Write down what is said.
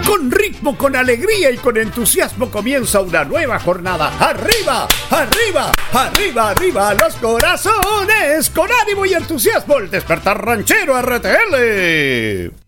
Con ritmo, con alegría y con entusiasmo comienza una nueva jornada. ¡Arriba! ¡Arriba! ¡Arriba! ¡Arriba! ¡Los corazones! Con ánimo y entusiasmo, el Despertar Ranchero RTL.